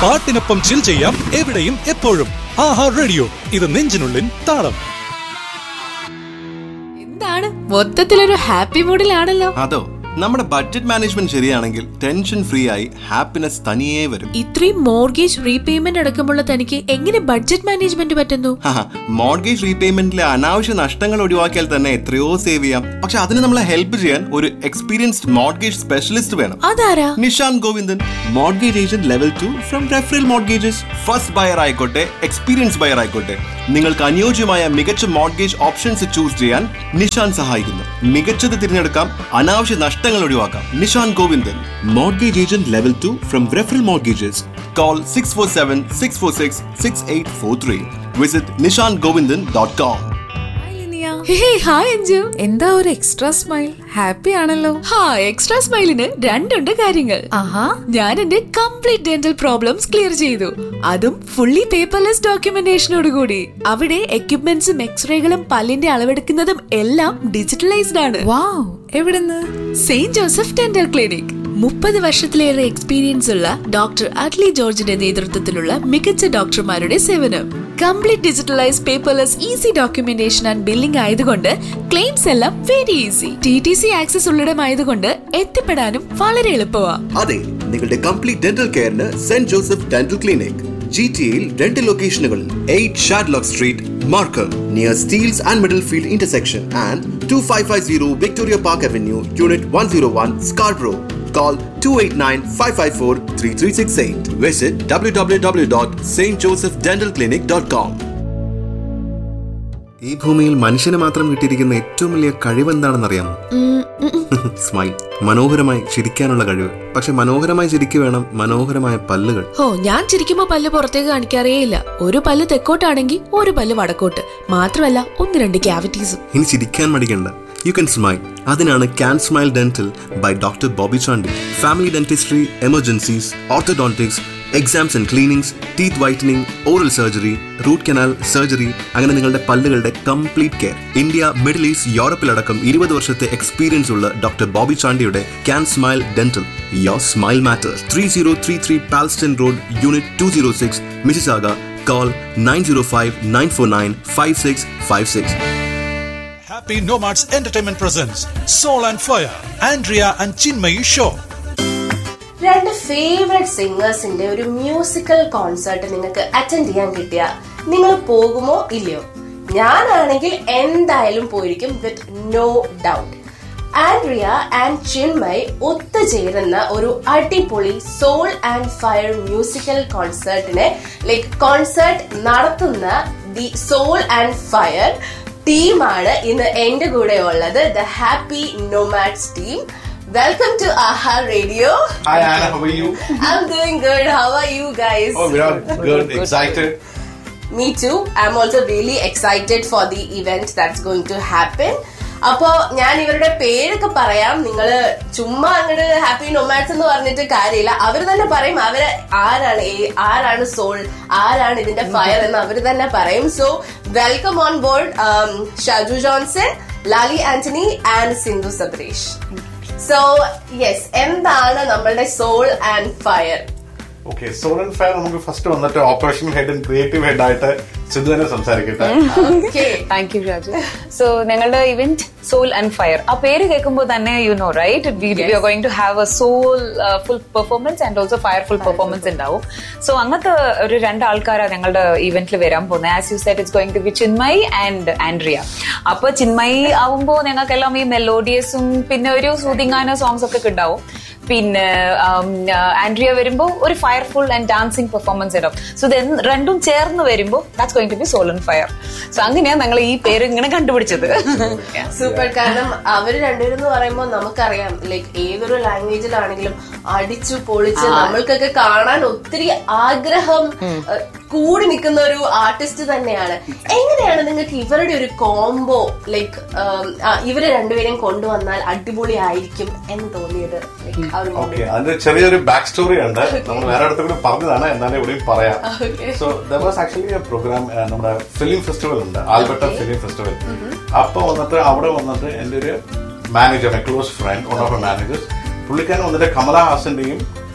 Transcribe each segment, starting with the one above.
പാട്ടിനൊപ്പം ചിൽ ചെയ്യാം എവിടെയും എപ്പോഴും. ആഹാ റേഡിയോ, ഇത് നെഞ്ചിനുള്ളിൻ താളം. എന്താണ് മൊത്തത്തിലൊരു ഹാപ്പി മൂഡിലാണല്ലോ? അതോ, നമ്മുടെ ബഡ്ജറ്റ് മാനേജ്മെന്റ് ശരിയാണെങ്കിൽ ടെൻഷൻ ഫ്രീ ആയി ഹാപ്പിനെസ് തനിയേ വരും. ഇത്രയും മോർഗേജ് റീപേയ്മെന്റ് അടക്കമുള്ള തനിക്ക് എങ്ങനെ ബഡ്ജറ്റ് മാനേജ്മെന്റ് പറ്റുന്നു? മോർഗേജ് റീപേയ്മെന്റിലെ അനാവശ്യ നഷ്ടങ്ങൾ ഒഴിവാക്കിയാൽ തന്നെ എത്രയോ സേവ് ചെയ്യാം. പക്ഷെ അതിന് നമ്മളെ ഹെൽപ്പ് ചെയ്യാൻ ഒരു എക്സ്പീരിയൻസ്ഡ് മോർഗേജ് സ്പെഷ്യലിസ്റ്റ് വേണം. അതാരാ? Nishan Govindan, mortgage agent level 2 from referral mortgages. First buyer ആയിക്കോട്ടെ, എക്സ്പീരിയൻസ് ബയർ ആയിക്കോട്ടെ, നിങ്ങൾക്ക് അനുയോജ്യമായ മികച്ച മോർഗേജ് ഓപ്ഷൻസ് ചൂസ് ചെയ്യാൻ നിഷാൻ സഹായിക്കുന്നു. മികച്ചത് തിരഞ്ഞെടുക്കാം, അനാവശ്യ നഷ്ടങ്ങൾ ഒഴിവാക്കാം. Nishan Govindan, mortgage agent level 2 from referral mortgages. Call 647-646-6843. Visit nishangovindan.com. Hi Anju, എന്താ ഒരു എക്സ്ട്രാ സ്മൈൽ? ഹാപ്പി ആണല്ലോ. എക്സ്ട്രാ സ്മൈലിന് രണ്ടുണ്ട് കാര്യങ്ങൾ. ഞാൻ എന്റെ കംപ്ലീറ്റ് ഡെന്റൽ പ്രോബ്ലംസ് ക്ലിയർ ചെയ്തു, അതും ഫുള്ളി പേപ്പർലെസ് ഡോക്യുമെന്റേഷനോട് കൂടി. അവിടെ എക്യുപ്മെന്റ്സും എക്സ്റേകളും പല്ലിന്റെ അളവെടുക്കുന്നതും എല്ലാം ഡിജിറ്റലൈസ്ഡ് ആണ്. വാവ്, എവിടുന്ന്? Saint Joseph dental clinic. 30 വർഷത്തിലേറെ എക്സ്പീരിയൻസ് ഉള്ള ഡോക്ടർ അഡ്ലി ജോർജിന്റെ നേതൃത്വത്തിലുള്ള മികച്ച ഡോക്ടർമാരുടെ സേവനം. Complete digitalise, paperless, easy documentation and billing ആയതുകൊണ്ട് ക്ലെയിംസ് എല്ലാം വെരി ഈസി. TTC ആക്സസ് ഉള്ളിടമായതുകൊണ്ട് എത്തിപ്പെടാനും വളരെ എളുപ്പമാണ്. അതെ, നിങ്ങളുടെ complete dental കെയറിന് saint Joseph dental clinic GTAയിൽ 2 ലൊക്കേഷനുകളിൽ 8 Shadlock street, Markham, near Steels and middle field intersection, and 2550 Victoria park avenue, unit 101, Scarborough. Call 289-554-3368. Visit www.stjosephdentalclinic.com. ഈ ഭൂമിയിൽ മനുഷ്യന് മാത്രം കിട്ടിയിരിക്കുന്ന ഏറ്റവും വലിയ കഴിവ് എന്താണെന്നറിയാമോ? സ്മൈൽ. മനോഹരമായി ചിരിക്കാനുള്ള കഴിവ്. പക്ഷെ മനോഹരമായി ചിരിക്കു വേണം മനോഹരമായ പല്ലുകൾ. ഞാൻ ചിരിക്കുമ്പോ പല്ല് പുറത്തേക്ക് കാണിക്കാറേ ഇല്ല. ഒരു പല്ല് തെക്കോട്ടാണെങ്കിൽ ഒരു പല്ല് വടക്കോട്ട്. മാത്രമല്ല 1-2 ക്യാവിറ്റീസും. ഇനി ചിരിക്കാൻ മടിക്കണ്ട. You can smile. അതിനാണ് Can Smile Dental by Dr. Bobby Chandi. Family dentistry, emergencies, orthodontics, exams and cleanings, teeth whitening, oral surgery, root canal surgery, അങ്ങനെ നിങ്ങളുടെ പല്ലുകളുടെ complete care. India, middle east, യൂറോപ്പിലടക്കം 20 വർഷത്തെ എക്സ്പീരിയൻസ് ഉള്ള ഡോക്ടർ ബോബി ചാണ്ടിയുടെ Can Smile Dental. Your smile matters. 3033 Palston Road, Unit 206, Mississauga. Call 905-949-5656. Happy Nomads Entertainment presents Soul and Fire, Andrea and Chinmayi show. 2 favourite സിംഗേഴ്സിന്റെ ഒരു musical concert നിങ്ങൾക്ക് attend ചെയ്യാൻ കിട്ടിയ നിങ്ങൾ പോകുമോ ഇല്ലയോ? ഞാനാണെങ്കിൽ എന്തായാലും പോയിരിക്കും, with no doubt. Andrea and Chinmay ഒത്തുചേരുന്ന ഒരു അടിപൊളി soul and fire musical കോൺസേർട്ടിനെ concert നടത്തുന്ന ദി സോൾ ആൻഡ് ഫയർ ടീമാണ് ഇന്ന് എന്റെ കൂടെ ഉള്ളത്. The happy nomads team. Welcome to Aha Radio. Hi Anna, how are you? I'm doing good. How are you guys? Oh, we are good. Excited. Me too. I'm also really excited for the event that's going to happen. അപ്പൊ ഞാൻ ഇവരുടെ പേരൊക്കെ പറയാം. നിങ്ങള് ചുമ്മാ അങ്ങോട്ട് happy nomads എന്ന് പറഞ്ഞിട്ട് കാര്യമില്ല. അവര് തന്നെ പറയും അവര് ആരാണ് സോൾ, ആരാണ് ഇതിന്റെ ഫയർ എന്ന് അവര് തന്നെ പറയും. So welcome on board Shaju Johnson, Lali Antony and Sindhu സബ്രേഷ്. So yes, എന്താണ് നമ്മളുടെ soul and fire? Okay, soul and fire നമുക്ക് ഫസ്റ്റ് വന്നിട്ട് operation head and creative head ആയിട്ട് സിന്ധു തന്നെ സംസാരിക്കട്ടെ. Thank you Raju. സോ ഞങ്ങളുടെ ഇവന്റ് സോൾ ആൻഡ് ഫയർ, ആ പേര് കേൾക്കുമ്പോൾ തന്നെ you know right, V are going to have A soul full performance and also ഫയർഫുൾ performance ഉണ്ടാവും. സോ അങ്ങനത്തെ ഒരു 2 ആൾക്കാരാണ് ഞങ്ങളുടെ ഇവന്റിൽ വരാൻ പോകുന്നത്. As you said, it's going to B Chinmay and Andrea. അപ്പൊ ചിന്മയ് ആവുമ്പോൾ ഞങ്ങൾക്കെല്ലാം ഈ മെലോഡിയസും പിന്നെ ഒരു സൂതിങ്ങാന സോങ്സ് ഒക്കെ ഉണ്ടാവും. പിന്നെ ആൻഡ്രിയ വരുമ്പോൾ ഒരു ഫയർഫുൾ ആൻഡ് ഡാൻസിങ് പെർഫോമൻസ് ഉണ്ടാവും. സോ ഇത് രണ്ടും ചേർന്ന് വരുമ്പോൾ that's going to B soul and fire. So അങ്ങനെയാണ് ഞങ്ങൾ ഈ പേര് ഇങ്ങനെ കണ്ടുപിടിച്ചത്. സൂപ്പർ. കാരണം അവര് രണ്ടുപേരും എന്ന് പറയുമ്പോൾ നമുക്കറിയാം, ഏതൊരു ലാംഗ്വേജിലാണെങ്കിലും അടിച്ചു പൊളിച്ച് നമ്മൾക്കൊക്കെ കാണാൻ ഒത്തിരി ആഗ്രഹം കൂടി നിൽക്കുന്ന ഒരു ആർട്ടിസ്റ്റ് തന്നെയാണ്. എങ്ങനെയാണ് നിങ്ങൾക്ക് ഇവരുടെ ഒരു കോംബോ ഇവരെ രണ്ടുപേരെയും കൊണ്ടുവന്നാൽ അടിപൊളി ആയിരിക്കും എന്ന് തോന്നിയത്? അതിന്റെ ചെറിയൊരു ബാക്ക് സ്റ്റോറി ഉണ്ട്. നമ്മൾ വേറെ അടുത്ത് കൂടി പറഞ്ഞതാണ്, എന്നാലും ഇവിടെയും പറയാം. So there was actually A programme, നമ്മുടെ ഫിലിം ഫെസ്റ്റിവൽ ഉണ്ട്, ആൽബർട്ട ഫിലിം ഫെസ്റ്റിവൽ. അപ്പൊ വന്നിട്ട് അവിടെ വന്നിട്ട് എന്റെ ഒരു manager, A close friend, one of A managers, പുള്ളിക്കാരൻ വന്നിട്ട് കമലഹാസന്റെയും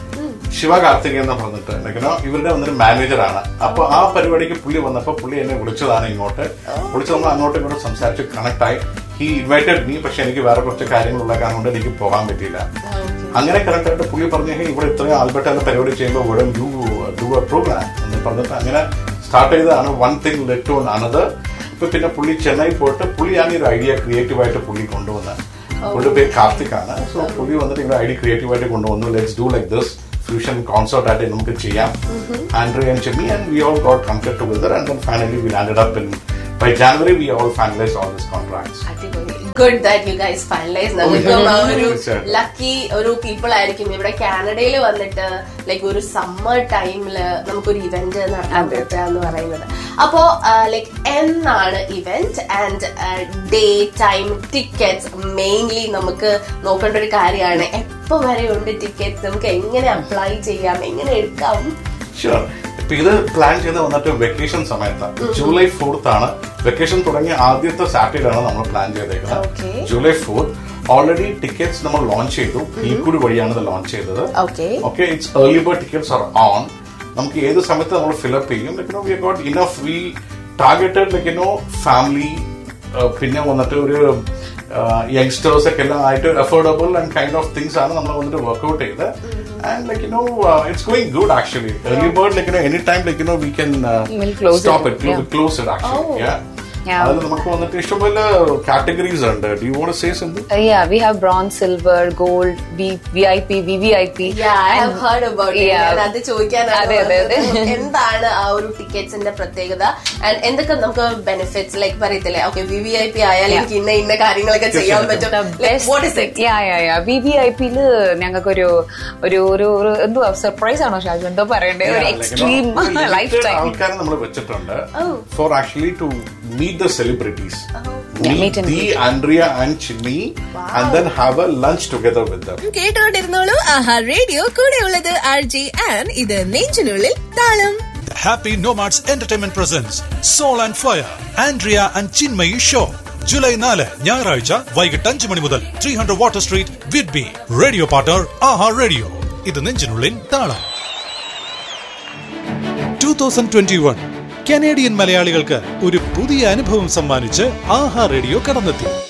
ശിവ കാർത്തിക് എന്ന് പറഞ്ഞിട്ട് ഇവരുടെ വന്നൊരു മാനേജറാണ്. അപ്പൊ ആ പരിപാടിക്ക് പുള്ളി വന്നപ്പോ പുള്ളി എന്നെ വിളിച്ചതാണ് ഇങ്ങോട്ട്. വിളിച്ച് നമ്മൾ അങ്ങോട്ടും ഇങ്ങോട്ടും സംസാരിച്ച് കണക്ട് ആയി. He invited me. പക്ഷെ എനിക്ക് വേറെ കുറച്ച് കാര്യങ്ങളുള്ള കാരണം കൊണ്ട് എനിക്ക് പോകാൻ പറ്റിയില്ല. അങ്ങനെ കറക്റ്റ് ആയിട്ട് പുള്ളി പറഞ്ഞു, ഇവിടെ ഇത്രയും ആൽബർട്ട് പരിപാടി ചെയ്യുമ്പോൾ യു ഡു എ പ്രോഗ്രാം എന്ന് പറഞ്ഞിട്ട് അങ്ങനെ സ്റ്റാർട്ട് ചെയ്തതാണ്. One thing led to another. ഇപ്പൊ പിന്നെ പുള്ളി ചെന്നൈ പോയിട്ട് പുള്ളിയാണ് ഈ ഒരു ഐഡിയ ക്രിയേറ്റീവായിട്ട് പുള്ളി കൊണ്ടുവന്നത്. പുള്ളിയുടെ പേര് കാർത്തിക് ആണ്. സോ പുള്ളി വന്നിട്ട് ഇങ്ങനെ ഐഡിയ ക്രിയേറ്റീവായിട്ട് കൊണ്ടുവന്നു. Let's do like this fusion concert ആയിട്ട് നമുക്ക് ചെയ്യാം. ആൻഡ്രിയ ആൻഡ് ചിമ്മി and we all got connected together and then finally we landed up in by January we all finalized all these contracts. Good that you guys finalized. ഒരു lucky ഒരു people ആയിരിക്കും ഇവിടെ കാനഡയിൽ വന്നിട്ട് ലൈക്ക് ഒരു summer ടൈമില് നമുക്കൊരു ഇവന്റ് നടത്താൻ പറ്റുക എന്ന് പറയുന്നത്. അപ്പോ ലൈക്ക് എന്നാണ് event and day time tickets mainly നമുക്ക് നോക്കേണ്ട ഒരു കാര്യമാണ്. എപ്പോ വരെ ഉണ്ട് ടിക്കറ്റ്സ്, നമുക്ക് എങ്ങനെ അപ്ലൈ ചെയ്യാം, എങ്ങനെ എടുക്കാം? ഷുവർ. ഇപ്പൊ ഇത് പ്ലാൻ ചെയ്ത് വന്നിട്ട് വെക്കേഷൻ സമയത്താണ്. ജൂലൈ 4th ആണ് വെക്കേഷൻ തുടങ്ങിയ ആദ്യത്തെ സാറ്റർഡേ ആണ് നമ്മൾ പ്ലാൻ ചെയ്തേക്കുന്നത്. ജൂലൈ 4th ഓൾറെഡി ടിക്കറ്റ്സ് നമ്മൾ ലോഞ്ച് ചെയ്തു. ഈക്കൂടി വഴിയാണ് ഇത് ലോഞ്ച് ചെയ്തത്. Okay, it's early bird tickets R on. നമുക്ക് ഏത് സമയത്ത് നമ്മൾ ഫിൽഅപ്പ് ചെയ്യും. We got enough. V targeted family, പിന്നെ വന്നിട്ട് ഒരു യങ്സ്റ്റേഴ്സ് ഒക്കെ എല്ലാം ആയിട്ട് affordable and kind of things ആണ് നമ്മൾ വന്നിട്ട് വർക്ക്ഔട്ട് ചെയ്ത്. And it's going good actually. Early bird, anytime we can stop it. We'll close it actually. അതിൽ നമുക്ക് വന്നിട്ട് ഇഷ്ടംപോലെ കാറ്റഗറീസ് ഉണ്ട്. Do you want to say something? Yeah, we have bronze, silver, gold, VIP, VVIP. Yeah, I have heard about it. അത് ചോദിക്കാനാണ് എന്താണ് ആ ഒരു ടിക്കറ്റ്സിന്റെ പ്രത്യേകത ആൻഡ് എന്തൊക്കെ നമുക്ക് ബെനിഫിറ്റ്സ് ലൈക്ക് പറയത്തില്ലേ, ഓക്കെ VVIP ആയാലും എനിക്ക് ഇന്ന കാര്യങ്ങളൊക്കെ ചെയ്യാൻ പറ്റും. What is it? VVIPയില് ഞങ്ങൾക്ക് ഒരു എന്തുവാ സർപ്രൈസ് ആണോ ഷാജു, എന്തോ പറയണ്ടേ, ഒരു എക്സ്ട്രീം ലൈഫ് ടൈം ആൾക്കാരെ നമ്മൾ വെച്ചിട്ടുണ്ട് four actually to meet the celebrities. Meet the Andrea and Chimmy and then have a lunch together with them. കേട്ടോണ്ടിരുന്നോളൂ Aaha radio. കൂടെയുള്ളത് RJ and ഇത് നെഞ്ചിനുള്ളിൽ താളം. Happy Nomads Entertainment presents Soul and Fire Andrea and Chinmayi Show. July 4 ഞായറാഴ്ച വൈകിട്ട് 5 മണി മുതൽ 300 water street Whidbey. Radio partner ആഹാ radio. ഇത് നെഞ്ചിനുള്ളിൽ താളം. 2021 കനേഡിയൻ മലയാളികൾക്ക് ഒരു പുതിയ അനുഭവം സമ്മാനിച്ച് ആഹാ റേഡിയോ കടന്നെത്തി.